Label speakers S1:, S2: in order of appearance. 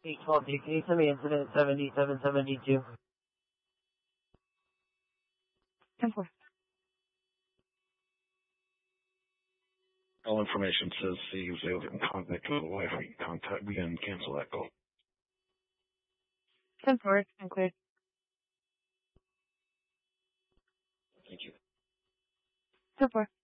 S1: 812 DK, send me incident 7772.
S2: 10-4.
S3: All information says he was able to get in contact with the wife. We can cancel that call.
S2: 10-4, I'm cleared.
S3: Thank you.
S2: 10-4.